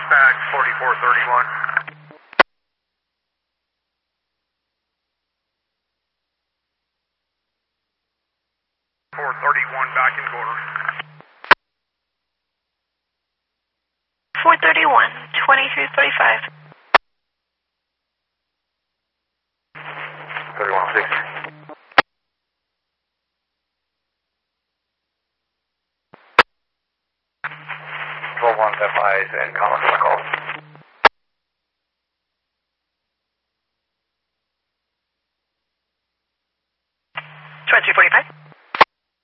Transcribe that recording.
dispatch 4431. 431 back in quarter. 431, 2335. 3160. 12-1 FIs and comments on the call.